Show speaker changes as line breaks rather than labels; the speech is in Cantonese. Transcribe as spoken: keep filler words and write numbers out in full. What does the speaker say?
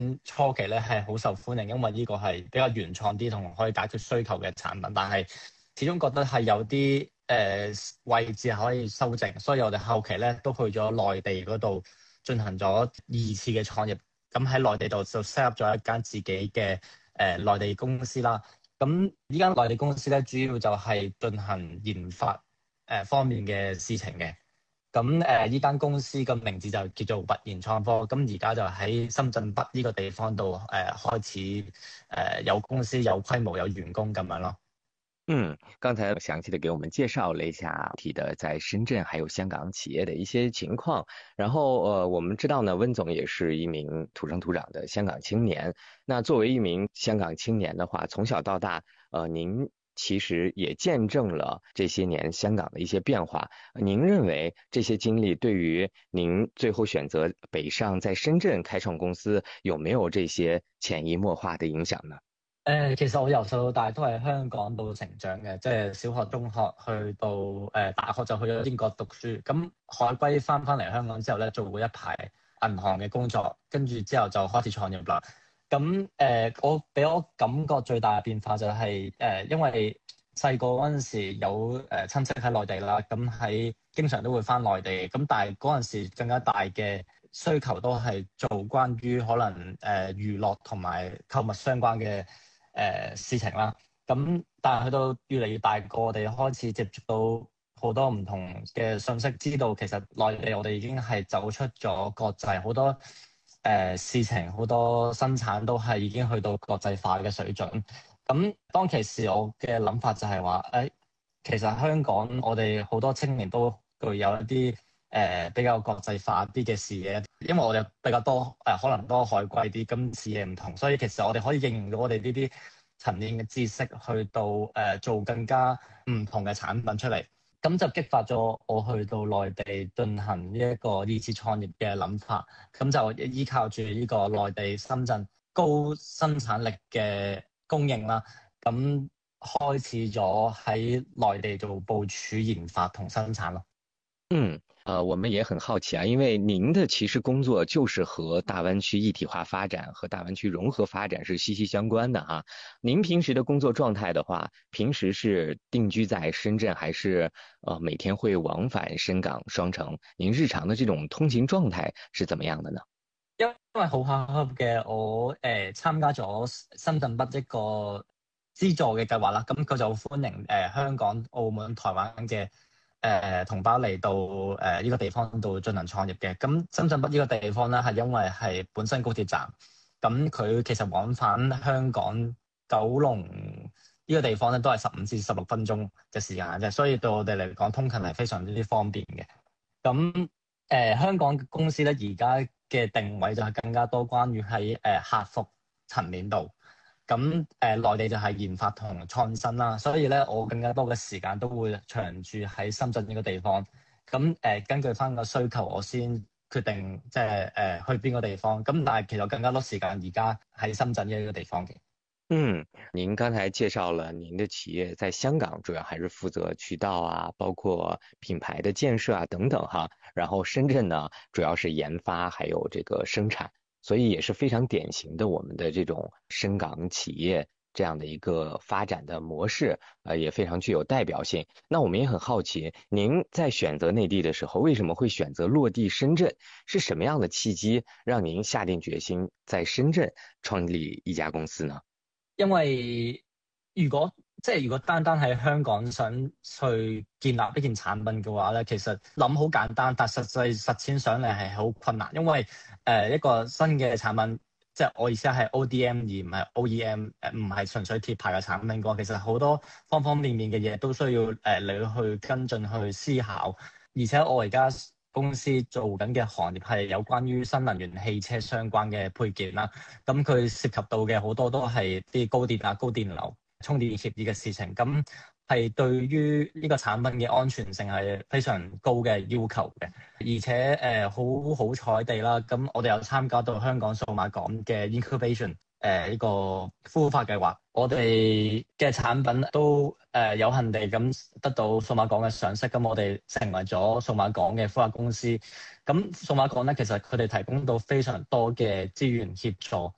初期咧係好受歡迎，因為呢個係比較原創啲同可以解決需求嘅產品，但係始終覺得係有啲誒、呃、位置可以修正，所以我哋後期咧都去咗內地嗰度進行咗二次嘅創業。咁喺內地度就 set up 咗一間自己嘅誒、呃、內地公司啦。咁呢間內地公司咧主要就係進行研發誒、呃、方面嘅事情嘅。咁誒，呢間公司嘅名字就叫做拔研創科，咁而家就喺深圳北呢個地方度誒、呃、開始誒、呃、有公司、有規模、有員工咁樣咯。
嗯，刚才详细的给我们介绍了一下具体的在深圳还有香港企业的一些情况。然后呃，我们知道呢，温总也是一名土生土长的香港青年。那作为一名香港青年的话，从小到大，呃，您其实也见证了这些年香港的一些变化。您认为这些经历对于您最后選擇北上在深圳開創公司，有沒有這些潛移默化的影響呢？
誒、呃，其實我由細到大都喺香港度成長嘅，即係小學、中學去到誒、呃、大學就去咗英國讀書。咁海歸翻翻嚟香港之後咧，做過一排銀行嘅工作，跟住之後就開始創業啦。咁誒、呃，我俾我感覺最大嘅變化就係、是、誒、呃，因為細個嗰陣時有誒、呃、親戚喺內地啦，咁喺經常都會翻內地。咁但係嗰陣時更加大嘅需求都係做關於可能誒、呃、娛樂同埋購物相關嘅。誒、呃、事情啦，咁但係去到越嚟越大個，我哋開始接觸到好多唔同嘅信息，知道其實內地我哋已經係走出咗國際，好多誒、呃、事情，好多生產都係已經去到國際化嘅水準。咁當其時我嘅諗法就係話，誒、哎、其實香港我哋好多青年都具有一啲誒、呃、比較國際化啲嘅視野，因為我哋比較多誒、呃、可能多海歸啲，咁視野唔同，所以其實我哋可以應用到我哋呢啲層面嘅知識，去到誒、呃、做更加唔同嘅產品出嚟，咁就激發咗我去到內地進行呢一個二次創業嘅諗法，咁就依靠住呢個內地深圳高生產力嘅供應啦，咁開始咗喺內地做部署研發同生產咯。
嗯，呃，我們也很好奇啊，因為您的其實工作就是和大灣區一體化發展和大灣區融合發展是息息相關的哈。您平時的工作狀態的話，平時是定居在深圳，還是呃每天會往返深港雙城？您日常的這種通勤狀態是怎麼樣的呢？
因為好巧合嘅，我誒、呃、參加咗深圳北一個資助嘅計劃啦，咁佢就歡迎誒、呃、香港、澳門、台灣嘅誒、呃、同胞嚟到誒呢、呃這個地方度進行創業嘅。咁深圳北呢個地方咧，係因為係本身高鐵站，咁佢其實往返香港、九龍呢個地方咧，都係十五至十六分鐘嘅時間啫，所以對我哋嚟講，通勤係非常之方便嘅。咁誒、呃、香港嘅公司咧，而家嘅定位就係更加多關於喺誒客服層面度。咁誒、呃、內地就係研發同創新啦，所以咧我更加多嘅時間都會長住喺深圳呢個地方。咁誒、呃、根據翻個需求，我先決定即係誒去邊個地方。咁但係其實更加多時間而家喺深圳呢個地方嘅。
嗯，您剛才介紹了您的企業在香港主要還是負責渠道啊，包括品牌的建設啊等等哈。然後深圳呢，主要是研發還有這個生產，所以也是非常典型的我們的這種深港企業這樣的一個發展的模式，呃，也非常具有代表性。那我們也很好奇，您在選擇內地的時候，為什麼會選擇落地深圳？是什麼樣的契機讓您下定決心在深圳創立一家公司呢？
因為如果即係如果單單喺香港想去建立一件產品嘅話咧，其實諗好簡單，但實際實踐上嚟係好困難。因為誒、呃、一個新嘅產品，即係我意思係 O D M 而唔係 O E M，誒唔係純粹貼牌嘅產品嘅話，其實好多方方面面嘅嘢都需要誒、呃、你去跟進去思考。而且我而家公司做緊嘅行業係有關於新能源汽車相關嘅配件啦，咁佢涉及到嘅好多都係啲高電啊、高電流、充電協議嘅事情，咁係對於呢個產品嘅安全性係非常高嘅要求嘅。而且誒好好彩地啦，咁我哋有參加到香港數碼港嘅 Incubation 誒呢個孵化計劃，我哋嘅產品都誒、呃、有幸地咁得到數碼港嘅賞識，咁我哋成為咗數碼港嘅孵化公司。咁數碼港咧，其實佢哋提供到非常多嘅資源協助，